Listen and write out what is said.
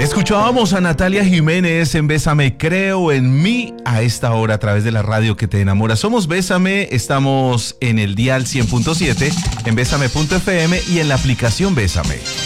Escuchábamos a Natalia Jiménez en Bésame, creo en mí, a esta hora a través de la radio que te enamora. Somos Bésame, estamos en el dial 100.7, en Bésame.fm y en la aplicación Bésame.